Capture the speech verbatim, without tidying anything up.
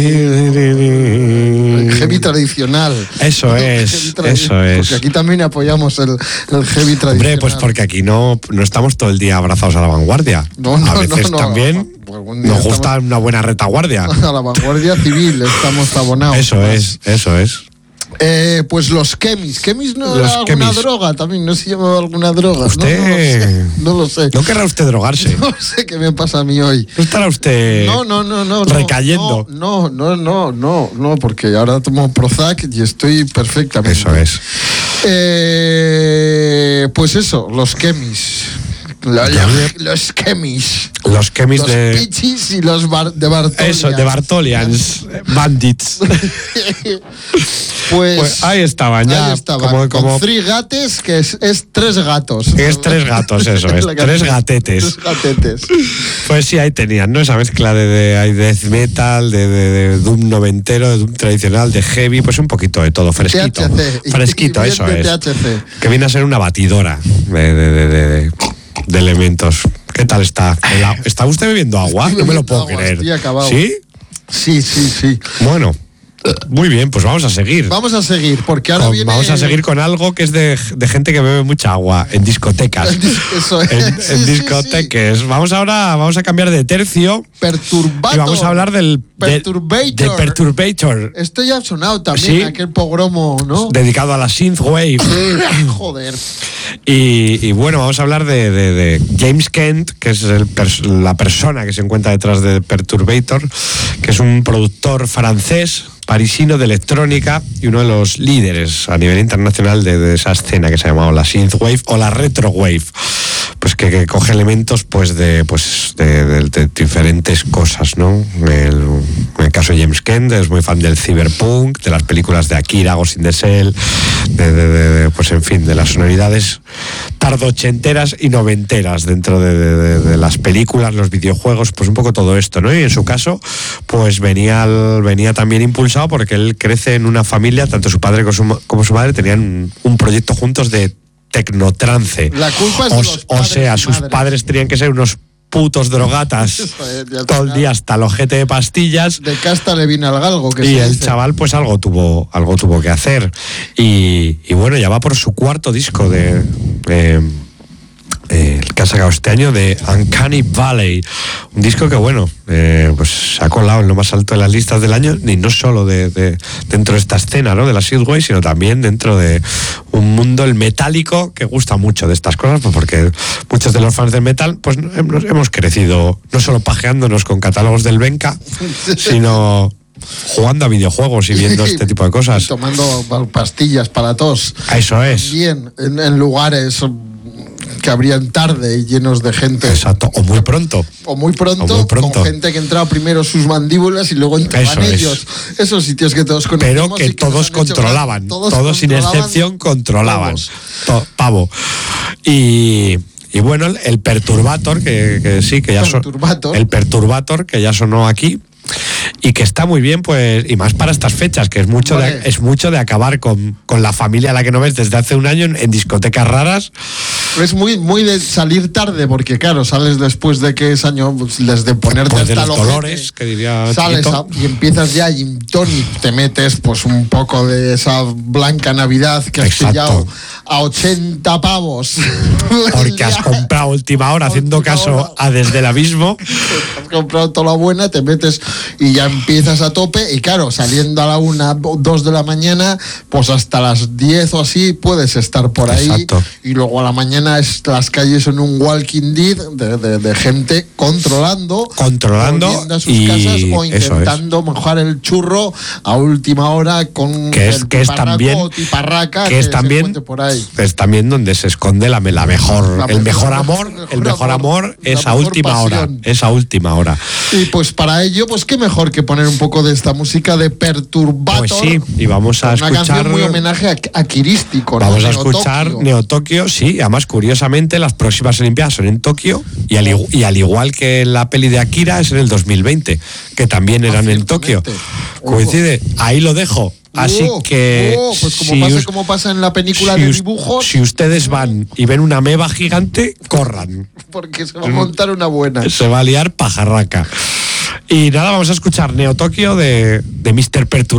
El heavy tradicional. Eso es, tradi- eso es. Porque aquí también apoyamos el, el heavy tradicional. Hombre, pues porque aquí no, no estamos todo el día abrazados a la vanguardia. No, no, a veces no, no. también Algún día nos gusta estamos una buena retaguardia. a la vanguardia civil, estamos abonados. Eso es, eso es. Eh, pues los Kemis. Kemis no Los era alguna Kemis. droga también, no se llamaba alguna droga. Usted- No, no lo sé. No querrá usted drogarse. No, lo sé. No sé qué me pasa a mí hoy. ¿No estará usted No, no, no, no. no, recayendo? No, no, no, no, no, porque ahora tomo Prozac y estoy perfectamente. Eso es. Eh, pues eso, los Kemis. Los, los Kemis. Los Kemis Los de... Pichis y los bar, de Bartolians. Eso, de Bartolians. Bandits. Pues, Pues ahí estaban ya. ahí estaban, Como, como, con three gates, que es, es tres gatos. que es tres gatos, eso es. La Tres canción. gatetes. Tres gatetes. Pues sí, ahí tenían, ¿no? Esa mezcla de, de, hay death metal, de, de, de doom noventero, de doom tradicional, de heavy, pues un poquito de todo, fresquito. T H C. Fresquito, Y bien eso de es. T H C. Que viene a ser una batidora de, de, de, de, de- de elementos. ¿Qué tal está? El a- ¿Está usted bebiendo agua? Estoy No me lo bebiendo puedo agua, creer. estoy acabado. ¿Sí? Sí, sí, sí. Bueno, muy bien, pues vamos a seguir. Vamos a seguir, porque ahora Con- viene... Vamos a seguir con algo que es de, de gente que bebe mucha agua en discotecas. Eso es. En, Sí, en sí, discotecas. Vamos ahora, vamos a cambiar de tercio Perturbator. y vamos a hablar del de- Perturbator. de Perturbator, Esto ya ha sonado también, Sí. aquel pogromo, ¿no? dedicado a la synthwave. Joder. Y, y bueno, vamos a hablar de, de- de James Kent, que es el pers- la persona que se encuentra detrás de Perturbator, que es un productor francés, parisino de electrónica y uno de los líderes a nivel internacional de, de esa escena que se ha llamado la synthwave o la retrowave, pues que, que coge elementos pues de pues de, de- de diferentes cosas, ¿no? El, en el caso de James Kent es muy fan del cyberpunk, de las películas de Akira, Ghost in the Shell, de, de- de- de, pues en fin, de las sonoridades tardochenteras y noventeras dentro de, de- de- de las películas, los videojuegos, pues un poco todo esto, ¿no? Y en su caso, pues venía, al- venía también impulsado porque él crece en una familia, tanto su padre como su, ma- como su madre tenían un, un proyecto juntos de tecnotrance. La culpa es o, de los o padres sea, y sus madres. padres tenían que ser unos putos drogatas Eso es, y al todo el final- día hasta el ojete de pastillas. De casta le vino al galgo, que Y se el dice. chaval pues algo tuvo algo tuvo que hacer y, y bueno, ya va por su cuarto disco de eh, eh, el que ha sacado este año, de Uncanny Valley, un disco que bueno, eh, pues se ha colado en lo más alto de las listas del año, y no solo de, de- dentro de esta escena, ¿no?, de la synthwave, sino también dentro de un mundo, el metálico, que gusta mucho de estas cosas, pues porque muchos de los fans del metal pues hemos, hemos crecido no solo pajeándonos con catálogos del Benca, sino jugando a videojuegos y viendo este tipo de cosas. Y tomando pastillas para tos. Eso es. Bien, en, en lugares que abrían tarde y llenos de gente. Exacto, o muy pronto. O muy pronto, O muy pronto. con gente que entraba primero sus mandíbulas y luego entraban Eso es. ellos. Esos sitios que todos conocemos. Pero que y que nos todos han hecho controlaban, gran- todos, sin controlaban excepción controlaban. todos. To- pavo. Y, y bueno, el, el Perturbator, que, que sí, que ya sonó. Perturbator. El Perturbator, que ya sonó aquí. Y que está muy bien, pues, y más para estas fechas, que es mucho, de, Vale. es mucho de acabar con, con la familia a la que no ves desde hace un año en, en discotecas raras. Es muy, muy de salir tarde, porque claro, sales después de que es año, pues, desde ponerte Pues de hasta los el ojete, dolores, que diría sales Chiquito. a- y empiezas ya gin tonic, te metes pues un poco de esa blanca Navidad que has Exacto. pillado a ochenta pavos. Porque has Ya. comprado a última hora, haciendo Última caso hora. a Desde el Abismo. Has comprado toda la buena, te metes y ya empiezas a tope. Y claro, saliendo a la una o dos de la mañana, pues hasta las diez o así puedes estar por ahí. Exacto. Y luego a la mañana es, las calles son un walking dead de, de- de gente controlando, Controlando volviendo a sus y casas o eso es. intentando mojar el churro a última hora con Que es- el que es tiparraco también- o tiparraca que es se también- encuentre por ahí. Es también donde se esconde la, la mejor, La el mejor mejor- amor, el mejor el mejor amor, amor la es a mejor última hora, pasión. es a última hora. Y pues para ello, pues qué mejor que poner un poco de esta música de Perturbator. Pues sí, y vamos a Una escuchar, canción muy homenaje a, a Kirístico, ¿no? vamos a Neo escuchar Tokio. Neo Tokio, sí, además curiosamente las próximas Olimpiadas son en Tokio y al, igu- y al igual que la peli de Akira es en el dos mil veinte, que también eran en Tokio. ciertamente. Coincide, ahí lo dejo. Así Oh, que oh, pues como, si pasa, us- como pasa en la película si de us- dibujos, si ustedes van y ven una meba gigante, corran. porque se va a montar una buena. Se va a liar pajarraca. Y nada, vamos a escuchar Neo Tokyo de, de míster Perturbator.